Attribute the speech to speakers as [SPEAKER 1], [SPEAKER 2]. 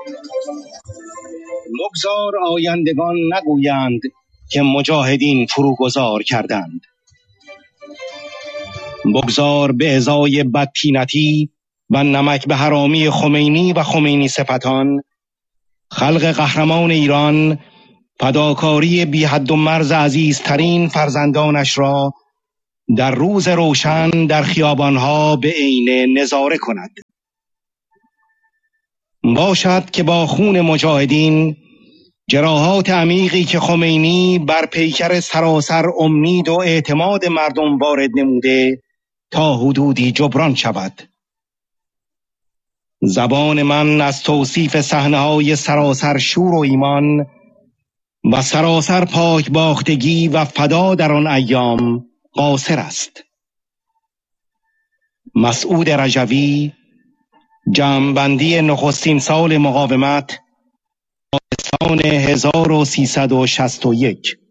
[SPEAKER 1] مگذار آیندگان نگویند که مجاهدین فروگذار کردند. بگذار به ازای بدطینتی و نمک به حرامی خمینی و خمینی صفتان، خلق قهرمان ایران فداکاری بی حد و مرز عزیزترین فرزندانش را در روز روشن در خیابانها به عین نظاره کند. باشد که با خون مجاهدین جراحات عمیقی که خمینی بر پیکر سراسر امید و اعتماد مردم وارد نموده تا حدودی جبران شود. زبان من از توصیف صحنه‌های سراسر شور و ایمان و سراسر پاک باختگی و فدا در آن ایام قاصر است. مسعود رجوی، جمع‌بندی نخستین سال مقاومت، تابستان 1361.